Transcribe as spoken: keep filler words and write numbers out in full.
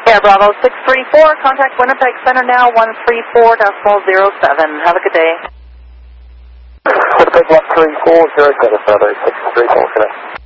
Air Bravo six three four, contact Winnipeg Center now, one three four decimal zero seven. Have a good day. Winnipeg one three four, zero seven, six three four, connect.